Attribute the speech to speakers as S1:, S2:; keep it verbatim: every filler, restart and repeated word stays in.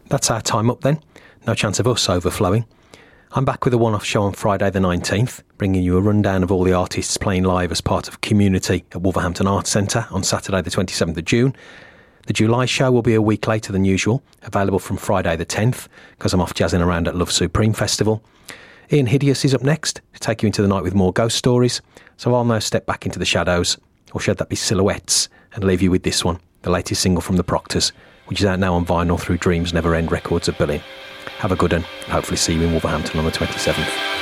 S1: That's our time up then. No chance of us overflowing. I'm back with a one-off show on Friday the nineteenth, bringing you a rundown of all the artists playing live as part of Community at Wolverhampton Arts Centre on Saturday the twenty-seventh of June. The July show will be a week later than usual, available from Friday the tenth, because I'm off jazzing around at Love Supreme Festival. Ian Hideous is up next to take you into the night with more ghost stories, so I'll now step back into the shadows, or should that be silhouettes, and leave you with this one, the latest single from The Proctors, which is out now on vinyl through Dreams Never End Records at Berlin. Have a good one, and hopefully see you in Wolverhampton on the twenty-seventh.